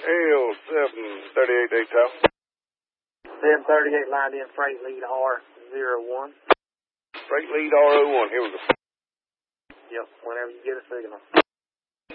L738 Daytona. 738 lined in, freight lead R01. Freight lead R01, here we go. Yep, whenever you get a signal.